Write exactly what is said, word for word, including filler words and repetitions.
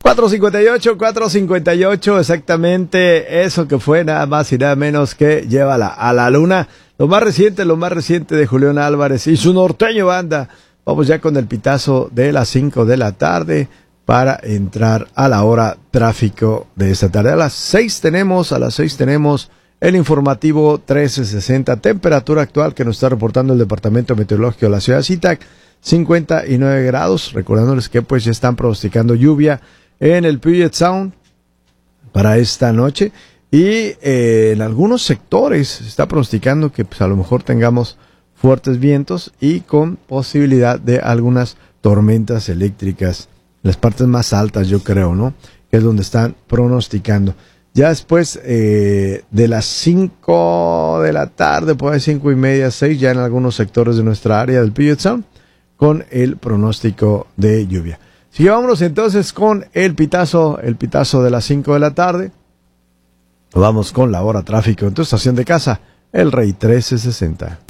cuatro cincuenta y ocho, cuatro cincuenta y ocho, exactamente eso que fue nada más y nada menos que Llévala a la Luna. Lo más reciente, lo más reciente de Julián Álvarez y su norteño banda. Vamos ya con el pitazo de las cinco de la tarde para entrar a la hora tráfico de esta tarde. A las seis tenemos, a las seis tenemos el informativo trece sesenta, temperatura actual que nos está reportando el Departamento Meteorológico de la ciudad de Zitac, cincuenta y nueve grados, recordándoles que pues ya están pronosticando lluvia en el Puget Sound para esta noche y eh, en algunos sectores se está pronosticando que pues a lo mejor tengamos fuertes vientos y con posibilidad de algunas tormentas eléctricas, las partes más altas yo creo, ¿no? Que es donde están pronosticando. Ya después eh, de las cinco de la tarde, por ahí cinco y media, seis, ya en algunos sectores de nuestra área del Puget Sound, con el pronóstico de lluvia. Así que vámonos entonces con el pitazo, el pitazo de las cinco de la tarde. Vamos con la hora tráfico en tu estación de casa, El Rey trece sesenta.